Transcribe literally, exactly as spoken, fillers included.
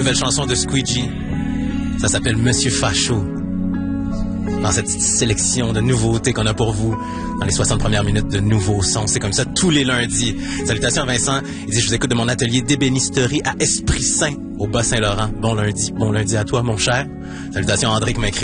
nouvelle chanson de Squeegee. Ça s'appelle Monsieur Facho. Dans cette petite sélection de nouveautés qu'on a pour vous dans les soixante premières minutes de nouveaux sons. C'est comme ça tous les lundis. Salutations à Vincent. Il dit, je vous écoute de mon atelier d'ébénisterie à Esprit Saint, au Bas-Saint-Laurent. Bon lundi. Bon lundi à toi, mon cher. Salutations à André qui m'a écrit